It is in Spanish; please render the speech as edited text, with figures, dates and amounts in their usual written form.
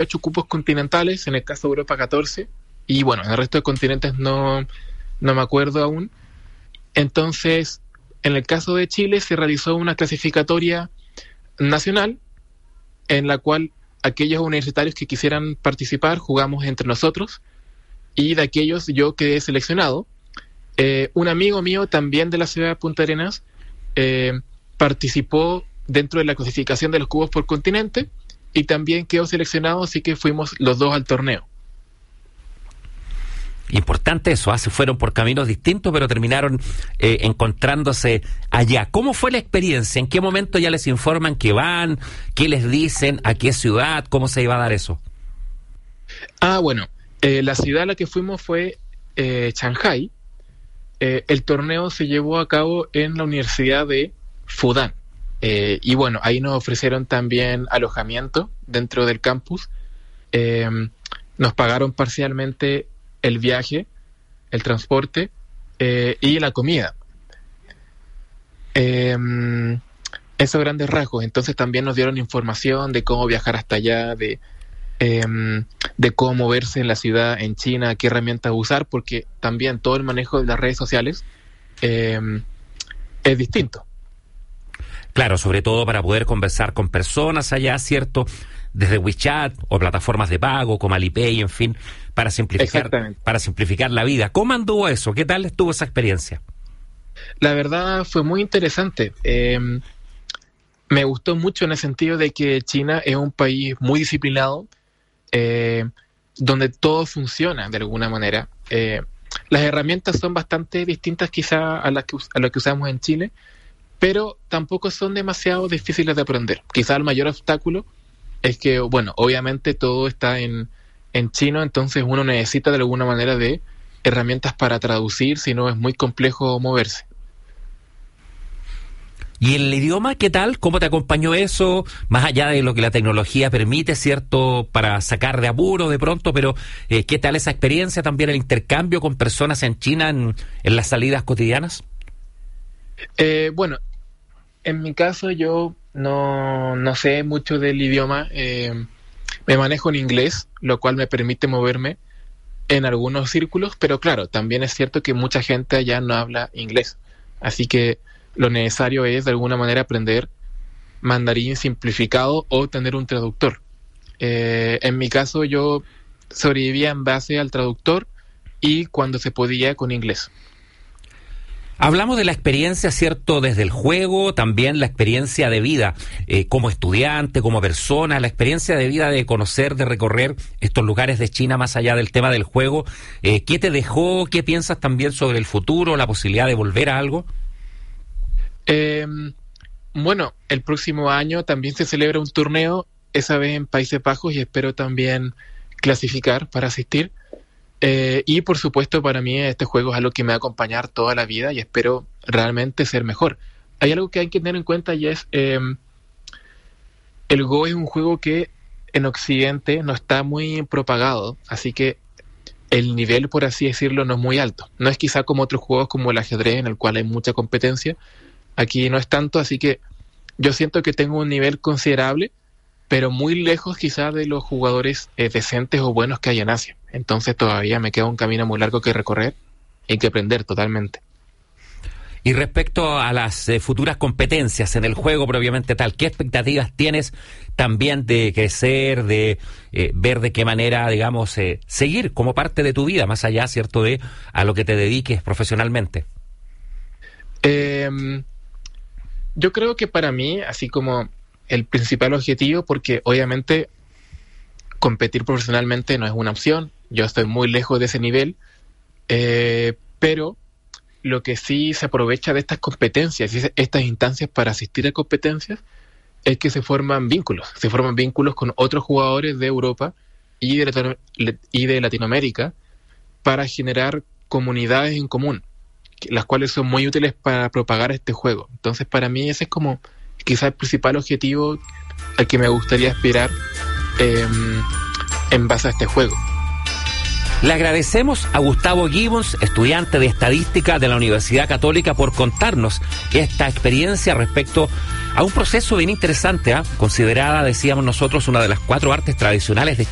8 cupos continentales, en el caso de Europa 14, y bueno, en el resto de continentes no me acuerdo aún. Entonces, en el caso de Chile se realizó una clasificatoria nacional en la cual aquellos universitarios que quisieran participar jugamos entre nosotros, y de aquellos yo quedé seleccionado. Un amigo mío también de la ciudad de Punta Arenas participó dentro de la clasificación de los cubos por continente y también quedó seleccionado, así que fuimos los dos al torneo. Importante eso, se fueron por caminos distintos, pero terminaron encontrándose allá. ¿Cómo fue la experiencia? ¿En qué momento ya les informan que van? ¿Qué les dicen? ¿A qué ciudad? ¿Cómo se iba a dar eso? Bueno, la ciudad a la que fuimos fue Shanghái. El torneo se llevó a cabo en la Universidad de Fudan. Y bueno, ahí nos ofrecieron también alojamiento dentro del campus. Nos pagaron parcialmente el viaje, el transporte y la comida. Esos grandes rasgos. Entonces también nos dieron información de cómo viajar hasta allá, de cómo moverse en la ciudad, en China, qué herramientas usar, porque también todo el manejo de las redes sociales es distinto. Claro, sobre todo para poder conversar con personas allá, ¿cierto? Desde WeChat o plataformas de pago como Alipay, en fin, para simplificar la vida. ¿Cómo anduvo eso? ¿Qué tal estuvo esa experiencia? La verdad fue muy interesante. Me gustó mucho en el sentido de que China es un país muy disciplinado, donde todo funciona de alguna manera. Las herramientas son bastante distintas quizá a lo que usamos en Chile, pero tampoco son demasiado difíciles de aprender. Quizá el mayor obstáculo es que, bueno, obviamente todo está en chino, entonces uno necesita de alguna manera de herramientas para traducir, si no es muy complejo moverse. ¿Y el idioma qué tal? ¿Cómo te acompañó eso? Más allá de lo que la tecnología permite, ¿cierto? Para sacar de apuro de pronto, pero ¿qué tal esa experiencia? También el intercambio con personas en China en las salidas cotidianas. Bueno, en mi caso yo no sé mucho del idioma. Me manejo en inglés, lo cual me permite moverme en algunos círculos, pero claro, también es cierto que mucha gente allá no habla inglés. Así que lo necesario es de alguna manera aprender mandarín simplificado o tener un traductor. En mi caso yo sobrevivía en base al traductor y cuando se podía con inglés. Hablamos de la experiencia, ¿cierto? Desde el juego, también la experiencia de vida, como estudiante, como persona, la experiencia de vida de conocer, de recorrer estos lugares de China más allá del tema del juego. ¿Qué te dejó? ¿Qué piensas también sobre el futuro, la posibilidad de volver a algo? Bueno, el próximo año también se celebra un torneo, esa vez en Países Bajos, y espero también clasificar para asistir. Y por supuesto para mí este juego es algo que me va a acompañar toda la vida y espero realmente ser mejor. Hay algo que hay que tener en cuenta y es el Go es un juego que en Occidente no está muy propagado, así que el nivel, por así decirlo, no es muy alto. No es quizá como otros juegos como el ajedrez en el cual hay mucha competencia. Aquí no es tanto, así que yo siento que tengo un nivel considerable, pero muy lejos quizá de los jugadores decentes o buenos que hay en Asia. Entonces todavía me queda un camino muy largo que recorrer y que aprender totalmente. Y respecto a las futuras competencias en el juego propiamente tal, ¿qué expectativas tienes también de crecer, de ver de qué manera, digamos, seguir como parte de tu vida, más allá, ¿cierto?, de a lo que te dediques profesionalmente? Yo creo que para mí, así como el principal objetivo, porque obviamente competir profesionalmente no es una opción, yo estoy muy lejos de ese nivel, pero lo que sí se aprovecha de estas competencias y estas instancias para asistir a competencias es que se forman vínculos con otros jugadores de Europa y de Latinoamérica para generar comunidades en común, las cuales son muy útiles para propagar este juego. Entonces para mí ese es como quizá el principal objetivo al que me gustaría aspirar en base a este juego. Le agradecemos a Gustavo Gibbons, estudiante de Estadística de la Universidad Católica, por contarnos esta experiencia respecto a un proceso bien interesante, considerada, decíamos nosotros, una de las 4 artes tradicionales de